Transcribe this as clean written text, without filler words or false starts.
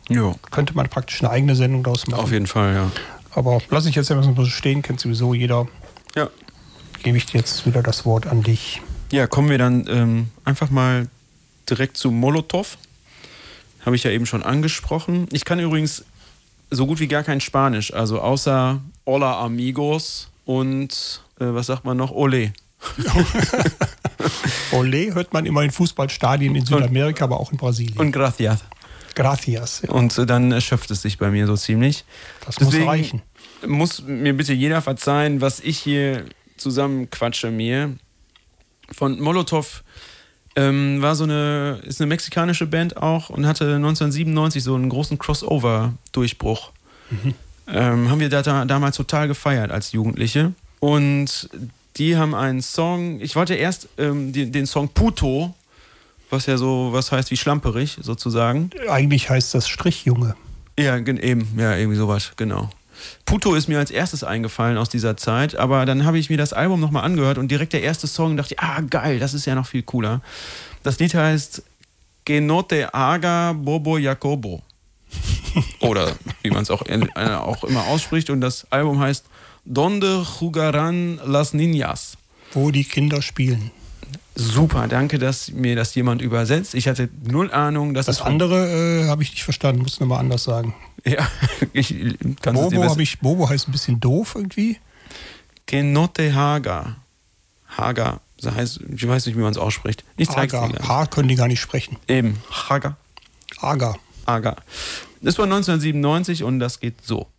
Jo. Könnte man praktisch eine eigene Sendung daraus machen. Auf jeden Fall, ja. Aber lasse ich jetzt einfach so stehen, kennt sowieso jeder. Ja. Gebe ich dir jetzt wieder das Wort an dich. Ja, kommen wir dann einfach mal direkt zu Molotov. Habe ich ja eben schon angesprochen. Ich kann übrigens so gut wie gar kein Spanisch, also außer Hola Amigos und was sagt man noch? Olé. Olé hört man immer in Fußballstadien in Südamerika, aber auch in Brasilien. Und Gracias. Gracias. Ja. Und dann erschöpft es sich bei mir so ziemlich. Das Deswegen muss reichen. Muss mir bitte jeder verzeihen, was ich hier zusammenquatsche mir. Von Molotov ist eine mexikanische Band auch und hatte 1997 so einen großen Crossover-Durchbruch. Haben wir damals total gefeiert als Jugendliche. Und die haben einen Song, ich wollte erst den Song Puto, was ja so was heißt wie schlamperig sozusagen. Eigentlich heißt das Strichjunge. Ja, eben, ja, irgendwie sowas, genau. Puto ist mir als erstes eingefallen aus dieser Zeit, aber dann habe ich mir das Album nochmal angehört und direkt der erste Song dachte ich, geil, das ist ja noch viel cooler. Das Lied heißt Que no te haga Bobo Jacobo. Oder wie man es auch immer ausspricht, und das Album heißt Donde jugarán las niñas. Wo die Kinder spielen. Super, danke, dass mir das jemand übersetzt. Ich hatte null Ahnung, dass das andere habe ich nicht verstanden, muss nochmal anders sagen. Ja, Bobo heißt ein bisschen doof irgendwie. Que no te haga. Haga, das heißt, ich weiß nicht, wie man es ausspricht. Ich zeig's dir gleich. H können die gar nicht sprechen. Eben, Haga. Aga. Das war 1997 und das geht so.